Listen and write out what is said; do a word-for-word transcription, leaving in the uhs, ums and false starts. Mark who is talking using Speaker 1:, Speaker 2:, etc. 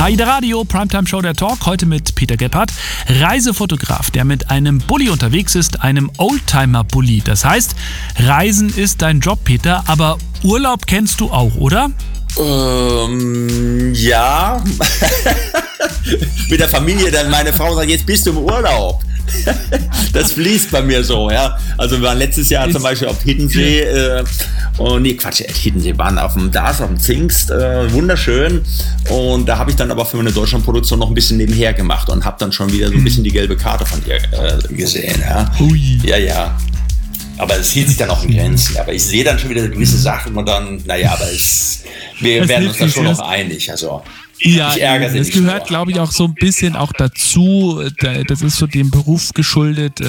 Speaker 1: AIDA Radio, Primetime Show der Talk, heute mit Peter Gebhardt, Reisefotograf, der mit einem Bulli unterwegs ist, einem Oldtimer-Bulli. Das heißt, Reisen ist dein Job, Peter, aber Urlaub kennst du auch, oder?
Speaker 2: Ähm, ja. Mit der Familie, dann meine Frau sagt, jetzt bist du im Urlaub. Das fließt bei mir so, ja. Also wir waren letztes Jahr zum Beispiel auf Hiddensee, äh, und nee, Quatsch, Hiddensee, waren auf dem DAS, auf dem Zingst, äh, wunderschön. Und da habe ich dann aber für meine Deutschlandproduktion noch ein bisschen nebenher gemacht und habe dann schon wieder so ein bisschen die gelbe Karte von dir äh, gesehen, ja.
Speaker 1: Ui.
Speaker 2: Ja, ja. Aber es hielt sich dann auch in Grenzen. Aber ich sehe dann schon wieder gewisse Sachen und dann, naja, aber es, wir
Speaker 1: Es
Speaker 2: werden uns da schon
Speaker 1: nicht,
Speaker 2: noch einig. Also
Speaker 1: Ja,
Speaker 2: ich ärgere
Speaker 1: es
Speaker 2: mich
Speaker 1: gehört,
Speaker 2: nur.
Speaker 1: glaube ich, auch so ein bisschen auch dazu. Das ist so dem Beruf geschuldet.